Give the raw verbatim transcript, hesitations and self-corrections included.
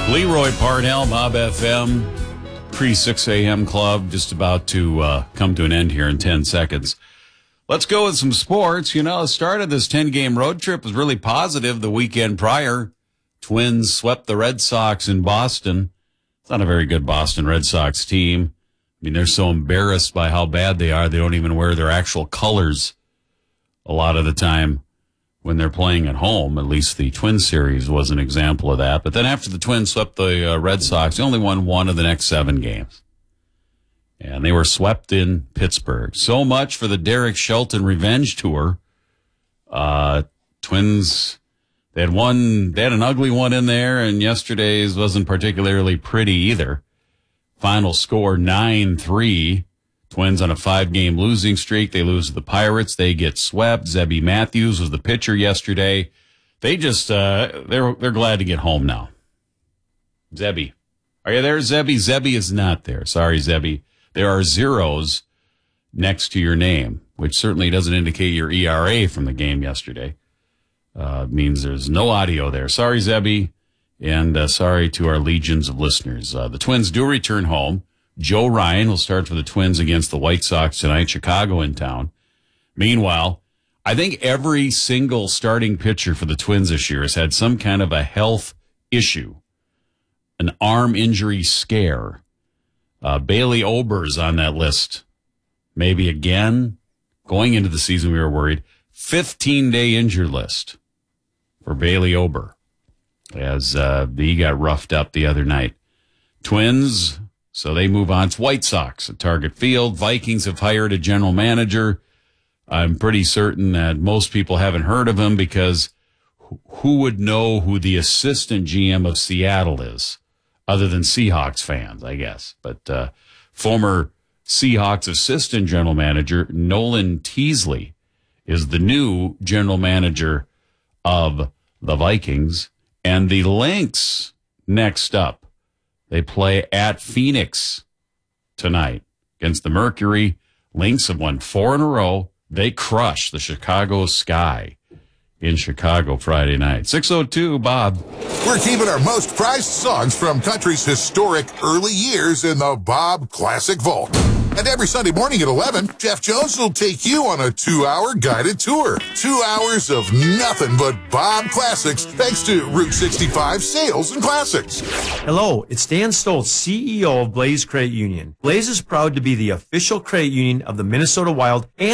Leroy Parnell, Mob F M, pre six a.m. club, just about to uh, come to an end here in ten seconds. Let's go with some sports. You know, the start of this ten-game road trip was really positive the weekend prior. Twins swept the Red Sox in Boston. It's not a very good Boston Red Sox team. I mean, they're so embarrassed by how bad they are, they don't even wear their actual colors a lot of the time when they're playing at home. At least the Twins series was an example of that. But then after the Twins swept the uh, Red Sox, they only won one of the next seven games. And they were swept in Pittsburgh. So much for the Derek Shelton revenge tour. Uh, Twins, they had one, they had an ugly one in there, and yesterday's wasn't particularly pretty either. Final score nine three. Twins on a five-game losing streak. They lose to the Pirates. They get swept. Zebby Matthews was the pitcher yesterday. They just, uh, they're, they're glad to get home now. Zebby. Are you there, Zebby? Zebby is not there. Sorry, Zebby. There are zeros next to your name, which certainly doesn't indicate your E R A from the game yesterday. Uh, it means there's no audio there. Sorry, Zebby. And uh, sorry to our legions of listeners. Uh, the Twins do return home. Joe Ryan will start for the Twins against the White Sox tonight. Chicago in town. Meanwhile, I think every single starting pitcher for the Twins this year has had some kind of a health issue, an arm injury scare. Uh, Bailey Ober's on that list. Maybe again. Going into the season, we were worried. fifteen-day injured list for Bailey Ober as uh, he got roughed up the other night. Twins... So they move on to White Sox at Target Field. Vikings have hired a general manager. I'm pretty certain that most people haven't heard of him because who would know who the assistant G M of Seattle is other than Seahawks fans, I guess. But uh, former Seahawks assistant general manager Nolan Teasley is the new general manager of the Vikings. And the Lynx next up. They play at Phoenix tonight against the Mercury. Lynx have won four in a row. They crush the Chicago Sky in Chicago Friday night. six oh two, Bob. We're keeping our most prized songs from country's historic early years in the Bob Classic Vault. And every Sunday morning at eleven, Jeff Jones will take you on a two-hour guided tour. Two hours of nothing but Bob Classics, thanks to Route sixty-five Sales and Classics. Hello, it's Dan Stoltz, C E O of Blaze Credit Union. Blaze is proud to be the official credit union of the Minnesota Wild and